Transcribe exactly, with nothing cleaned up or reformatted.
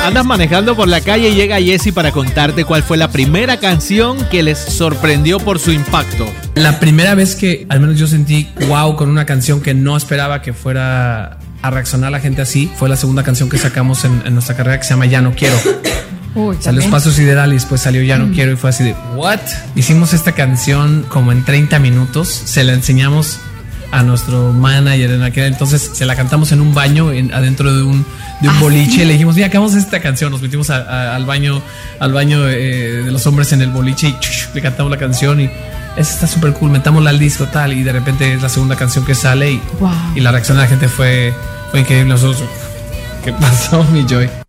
Andas manejando por la calle y llega Jesse para contarte cuál fue la primera canción que les sorprendió por su impacto. La primera vez que al menos yo sentí wow con una canción que no esperaba que fuera a reaccionar la gente así fue la segunda canción que sacamos en, en nuestra carrera, que se llama Ya No Quiero. Uy, salió Espacio Sideral y después salió Ya No mm. Quiero y fue así de ¿what? Hicimos esta canción como en treinta minutos, se la enseñamos a nuestro manager en aquel entonces, se la cantamos en un baño en, adentro de un, de un ¿Ah, boliche sí? Le dijimos, mira, acabamos esta canción, nos metimos a, a, al baño al baño eh, de los hombres en el boliche y chush, le cantamos la canción y esa está súper cool, metámosla al disco tal y de repente es la segunda canción que sale y, wow. y la reacción de la gente fue, fue increíble. Nosotros, ¿qué pasó, mi Joy?